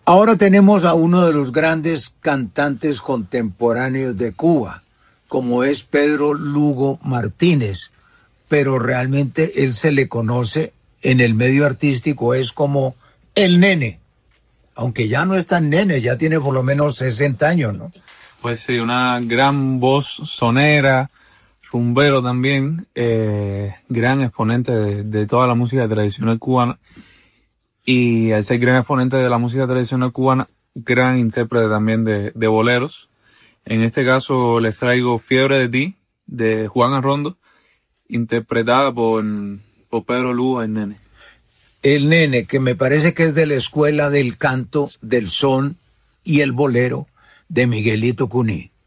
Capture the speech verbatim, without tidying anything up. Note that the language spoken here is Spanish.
Ahora tenemos a uno de los grandes cantantes contemporáneos de Cuba, como es Pedro Lugo Martínez, pero realmente él se le conoce en el medio artístico es como el nene, aunque ya no es tan nene, ya tiene por lo menos sesenta años, ¿no? Pues sí, una gran voz sonera, rumbero también, eh, gran exponente de, de toda la música tradicional cubana. Y al ser gran exponente de la música tradicional cubana, gran intérprete también de, de boleros. En este caso les traigo Fiebre de ti, de Juan Arrondo, interpretada por, por Pedro Lugo, el nene. El nene, que me parece que es de la escuela del canto, del son y el bolero de Miguelito Cuní.